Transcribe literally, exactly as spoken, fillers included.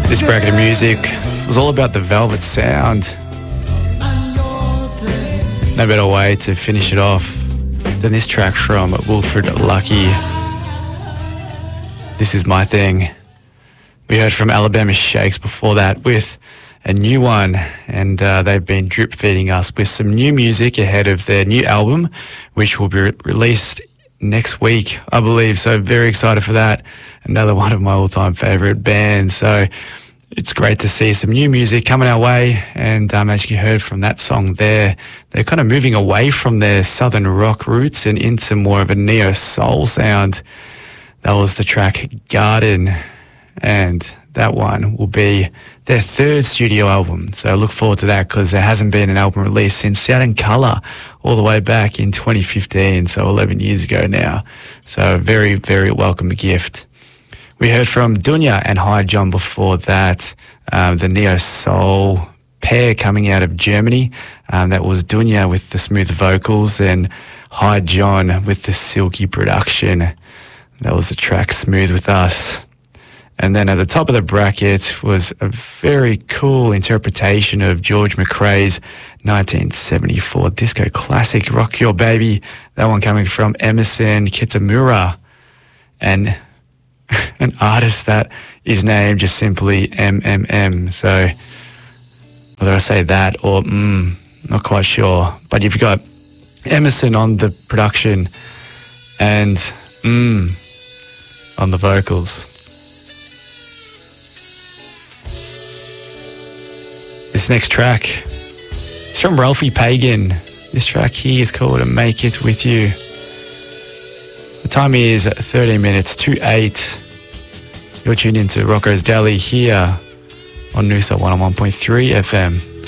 This bracket of music was all about the Velvet sound. No better way to finish it off than this track from Wilfred Lucky. This Is My Thing. We heard from Alabama Shakes before that with a new one, and uh, they've been drip feeding us with some new music ahead of their new album, which will be re- released next week, I believe. So very excited for that. Another one of my all-time favourite bands. So it's great to see some new music coming our way. And um, as you heard from that song there, they're kind of moving away from their southern rock roots and into more of a neo-soul sound. That was the track Garden, and that one will be their third studio album. So look forward to that, because there hasn't been an album released since Out in Colour all the way back in twenty fifteen, so eleven years ago now. So very, very welcome gift. We heard from Dunya and Hi John before that, um, the neo-soul pair coming out of Germany. Um, that was Dunya with the smooth vocals and Hi John with the silky production. That was the track Smooth With Us. And then at the top of the bracket was a very cool interpretation of George McRae's nineteen seventy-four disco classic, Rock Your Baby. That one coming from Emerson Kitamura, and an artist that is named just simply M M M. So whether I say that or mm, not quite sure. But you've got Emerson on the production and mm on the vocals. This next track is from Ralphie Pagan. This track here is called Make It With You. The time is thirteen minutes to eight. You're tuned into Rocco's Daily here on Noosa one oh one point three F M.